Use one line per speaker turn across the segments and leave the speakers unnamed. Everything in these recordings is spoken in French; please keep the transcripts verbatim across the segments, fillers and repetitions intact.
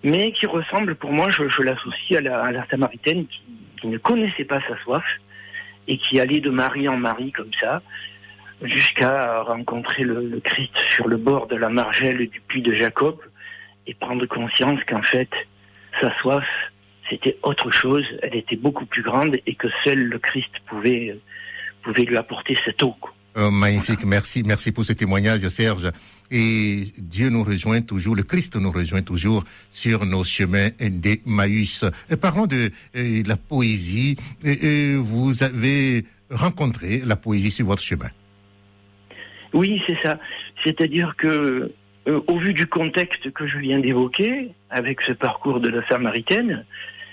mais qui ressemble, pour moi, je, je l'associe à la, à la Samaritaine qui, qui ne connaissait pas sa soif et qui allait de Marie en Marie comme ça, jusqu'à rencontrer le, le Christ sur le bord de la margelle du puits de Jacob et prendre conscience qu'en fait, sa soif, c'était autre chose, elle était beaucoup plus grande et que seul le Christ pouvait, pouvait lui apporter cette eau, quoi.
Euh, magnifique, merci, merci pour ce témoignage, Serge. Et Dieu nous rejoint toujours, le Christ nous rejoint toujours sur nos chemins d'Emmaüs. Et parlons de euh, la poésie. Et, et vous avez rencontré la poésie sur votre chemin.
Oui, c'est ça. C'est-à-dire que, euh, au vu du contexte que je viens d'évoquer, avec ce parcours de la Samaritaine,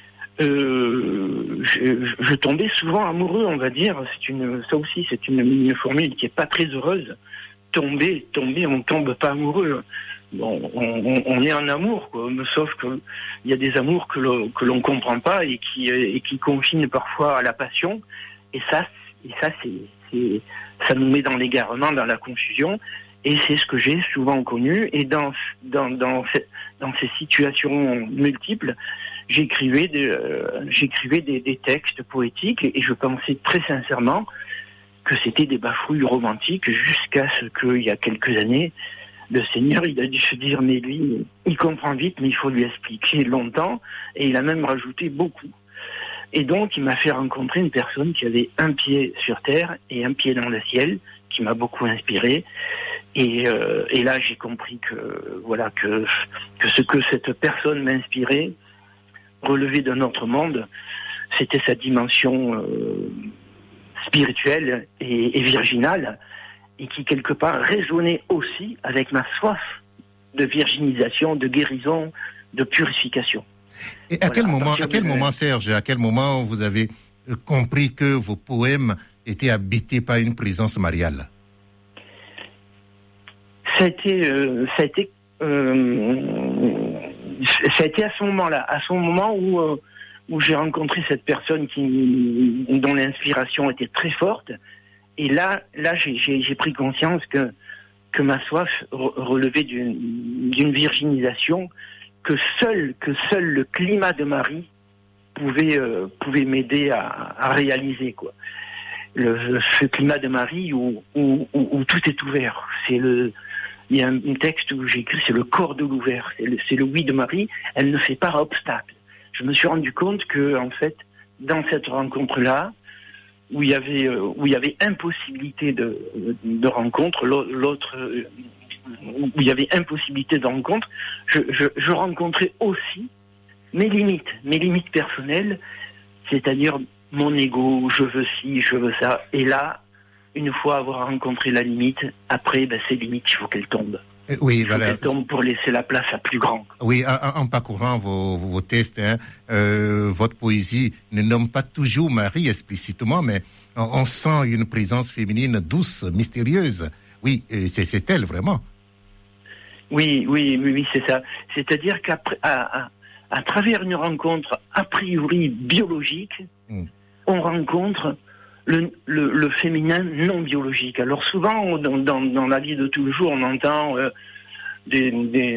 euh, je, je tombais souvent amoureux, on va dire. C'est une, ça aussi, c'est une, une formule qui est pas très heureuse. Tomber, tomber, on tombe pas amoureux. Bon, on, on est en amour, quoi. Sauf que il y a des amours que l'on, que l'on comprend pas et qui, et qui confinent parfois à la passion. Et ça, et ça, c'est, c'est, ça nous met dans l'égarement, dans la confusion. Et c'est ce que j'ai souvent connu. Et dans, dans, dans, ces, dans ces situations multiples, j'écrivais, des, euh, j'écrivais des, des textes poétiques et je pensais très sincèrement que c'était des bafouilles romantiques jusqu'à ce qu'il y a quelques années, le Seigneur, il a dû se dire, mais lui, il comprend vite, mais il faut lui expliquer longtemps. Et il a même rajouté beaucoup. Et donc, il m'a fait rencontrer une personne qui avait un pied sur terre et un pied dans le ciel, qui m'a beaucoup inspiré. Et, euh, et là, j'ai compris que voilà que, que ce que cette personne m'inspirait relevait d'un autre monde. C'était sa dimension euh, spirituelle et, et virginale, et qui quelque part résonnait aussi avec ma soif de virginisation, de guérison, de purification.
Et à
voilà,
quel
à
moment, à quel
de...
moment, Serge, à quel moment vous avez compris que vos poèmes étaient habités par une présence mariale?
Ça a été, euh, ça a été, euh, ça a été à ce moment-là, à ce moment où euh, où j'ai rencontré cette personne qui, dont l'inspiration était très forte. Et là, là, j'ai, j'ai, j'ai pris conscience que que ma soif relevait d'une, d'une virginisation que seul que seul le climat de Marie pouvait euh, pouvait m'aider à, à réaliser, quoi. Le, ce climat de Marie où, où, où, où tout est ouvert. C'est le Il y a un, un texte où j'ai écrit, c'est le corps de l'ouvert, c'est le, c'est le oui de Marie, elle ne fait pas obstacle. Je me suis rendu compte que, en fait, dans cette rencontre-là, où il y avait, où il y avait impossibilité de, de rencontre, l'autre, où il y avait impossibilité de rencontre, je, je, je rencontrais aussi mes limites, mes limites personnelles, c'est-à-dire mon ego, je veux ci, je veux ça, et là, une fois avoir rencontré la limite, après, ben, ces limites, il faut qu'elles tombent.
Oui,
il faut
voilà.
qu'elles tombent pour laisser la place à plus grand.
Oui, en, en parcourant vos, vos, vos textes, hein, euh, votre poésie ne nomme pas toujours Marie explicitement, mais on, on sent une présence féminine douce, mystérieuse. Oui, c'est, c'est elle vraiment.
Oui, oui, oui, oui, c'est ça. C'est-à-dire qu'après, à, à, à travers une rencontre a priori biologique, mm. on rencontre Le, le, le féminin non biologique. Alors souvent, dans, dans, dans la vie de tous les jours, on entend euh, des, des,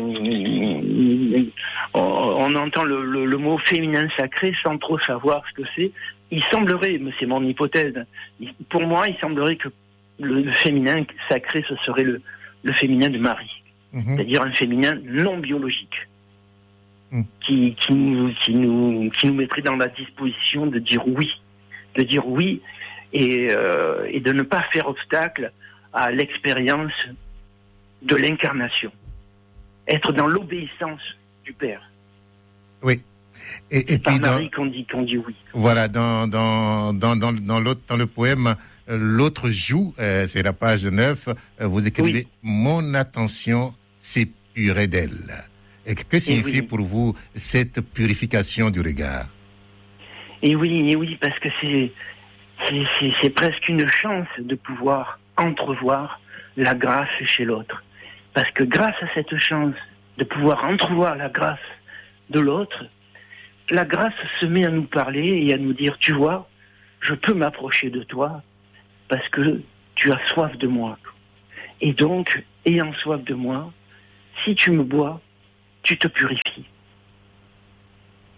on entend le, le, le mot féminin sacré sans trop savoir ce que c'est. Il semblerait, mais c'est mon hypothèse, pour moi, il semblerait que le, le féminin sacré, ce serait le, le féminin de Marie, mm-hmm. c'est-à-dire un féminin non biologique, mm. qui, qui, nous, qui, nous, qui nous mettrait dans la disposition de dire oui, de dire oui. Et, euh, et de ne pas faire obstacle à l'expérience de l'incarnation. Être dans l'obéissance du Père.
Oui. Et, et
c'est
puis
par
dans,
Marie qu'on dit, qu'on dit oui.
Voilà, dans, dans, dans, dans, dans, l'autre, dans le poème, l'autre joue, euh, c'est la page neuf, euh, vous écrivez oui. « Mon attention s'épurait d'elle ». Et que signifie oui. pour vous cette purification du regard?
Et oui, et oui, parce que c'est... C'est, c'est, c'est presque une chance de pouvoir entrevoir la grâce chez l'autre. Parce que grâce à cette chance de pouvoir entrevoir la grâce de l'autre, la grâce se met à nous parler et à nous dire, tu vois, je peux m'approcher de toi parce que tu as soif de moi. Et donc, ayant soif de moi, si tu me bois, tu te purifies.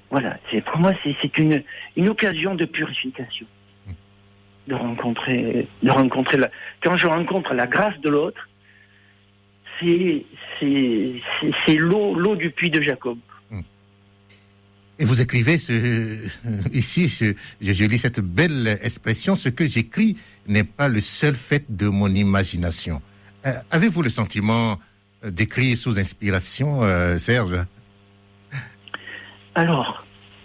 Voilà, c'est, pour moi, c'est, c'est une, une occasion de purification. De rencontrer, de rencontrer la, quand je rencontre la grâce de l'autre, c'est, c'est, c'est, c'est l'eau, l'eau du puits de Jacob.
Et vous écrivez ce, ici, ce, je, je lis cette belle expression, ce que j'écris n'est pas le seul fait de mon imagination. Euh, avez-vous le sentiment d'écrire sous inspiration, euh, Serge?
Alors,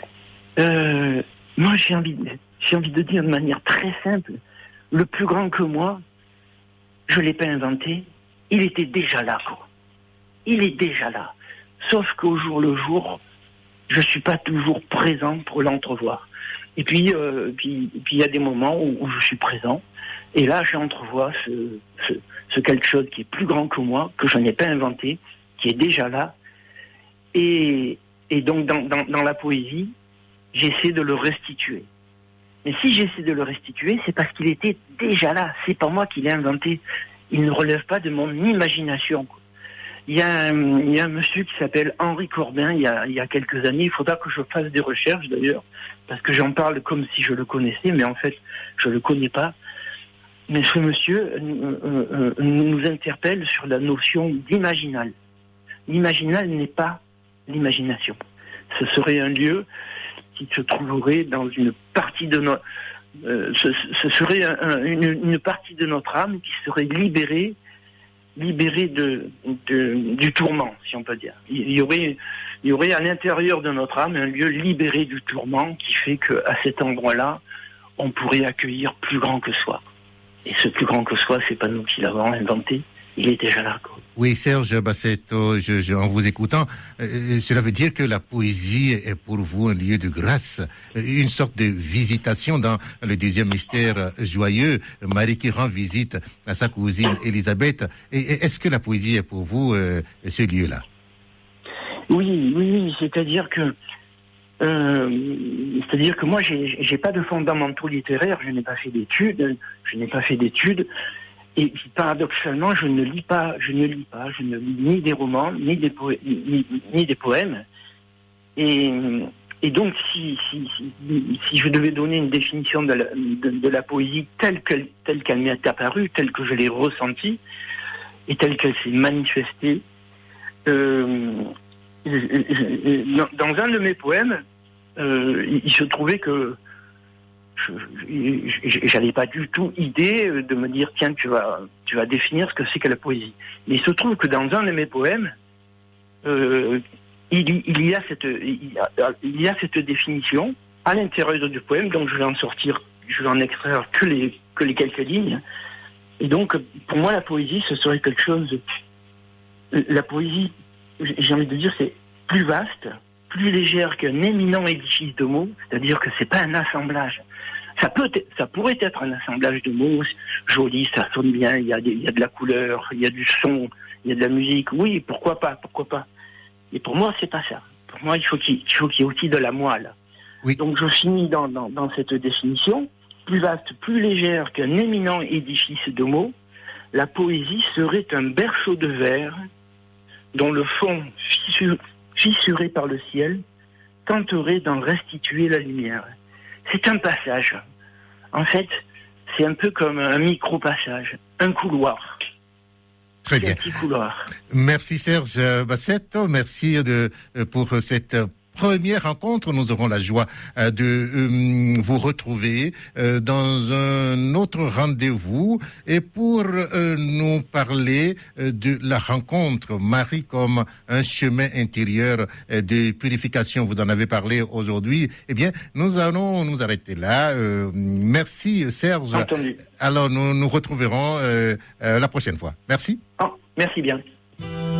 euh, moi j'ai envie, de, j'ai envie de dire de manière très simple, le plus grand que moi, je ne l'ai pas inventé, il était déjà là, quoi. Il est déjà là. Sauf qu'au jour le jour, je ne suis pas toujours présent pour l'entrevoir. Et puis, euh, puis, puis il y a des moments où, où je suis présent, et là j'entrevois ce, ce, ce quelque chose qui est plus grand que moi, que je n'ai pas inventé, qui est déjà là. Et, et donc dans, dans, dans la poésie, j'essaie de le restituer. Mais si j'essaie de le restituer, c'est parce qu'il était déjà là. C'est pas moi qui l'ai inventé. Il ne relève pas de mon imagination, quoi. Il y a un, il y a un monsieur qui s'appelle Henri Corbin, il y a, il y a quelques années. Il faudra que je fasse des recherches d'ailleurs, parce que j'en parle comme si je le connaissais, mais en fait, je le connais pas. Mais ce monsieur euh, euh, nous interpelle sur la notion d'imaginal. L'imaginal n'est pas l'imagination. Ce serait un lieu qui se trouverait dans une partie de notre... Euh, ce, ce serait un, un, une, une partie de notre âme qui serait libérée libéré de, de, du tourment, si on peut dire. Il y aurait, il y aurait à l'intérieur de notre âme un lieu libéré du tourment qui fait qu'à cet endroit-là, on pourrait accueillir plus grand que soi. Et ce plus grand que soi, c'est pas nous qui l'avons inventé, il est déjà là, quoi.
Oui, Serge Bassetto, je, je, en vous écoutant, euh, cela veut dire que la poésie est pour vous un lieu de grâce, une sorte de visitation dans le deuxième mystère joyeux, Marie qui rend visite à sa cousine Élisabeth. Et, et est-ce que la poésie est pour vous euh, ce lieu-là?
Oui, oui, oui, c'est-à-dire que euh, c'est-à-dire que moi, j'ai, j'ai pas de fondamentaux littéraires, je n'ai pas fait d'études, je n'ai pas fait d'études. Et paradoxalement, je ne lis pas, je ne lis pas, je ne lis ni des romans, ni des, poè- ni, ni des poèmes. Et, et donc, si, si, si, si je devais donner une définition de la, de, de la poésie telle qu'elle, telle qu'elle m'est apparue, telle que je l'ai ressentie, et telle qu'elle s'est manifestée, euh, dans, dans un de mes poèmes, euh, il, il se trouvait que Je, j'avais pas du tout idée de me dire tiens tu vas tu vas définir ce que c'est que la poésie. Mais il se trouve que dans un de mes poèmes, euh, il, il y a cette il y a, il y a cette définition à l'intérieur du poème, donc je vais en sortir, je vais en extraire que les que les quelques lignes. Et donc pour moi la poésie ce serait quelque chose de, la poésie, j'ai envie de dire, c'est plus vaste, plus légère qu'un éminent édifice de mots, c'est-à-dire que c'est pas un assemblage. Ça peut, être, ça pourrait être un assemblage de mots joli, ça sonne bien, il y a, des, il y a de la couleur, il y a du son, il y a de la musique. Oui, pourquoi pas, pourquoi pas. Et pour moi, c'est pas ça. Pour moi, il faut qu'il, il faut qu'il y ait aussi de la moelle. Oui. Donc, je finis dans, dans, dans cette définition. Plus vaste, plus légère qu'un éminent édifice de mots, la poésie serait un berceau de verre dont le fond fissure, fissuré par le ciel tenterait d'en restituer la lumière. C'est un passage. En fait, c'est un peu comme un micro-passage, un couloir.
Très
c'est
bien.
Un petit couloir.
Merci Serge Bassetto, merci de, pour cette première rencontre. Nous aurons la joie de euh, vous retrouver euh, dans un autre rendez-vous et pour euh, nous parler euh, de la rencontre Marie comme un chemin intérieur euh, de purification. Vous en avez parlé aujourd'hui. Eh bien, nous allons nous arrêter là. Euh, merci Serge.
Entendu.
Alors, nous nous retrouverons euh, euh, la prochaine fois. Merci.
Oh, merci bien.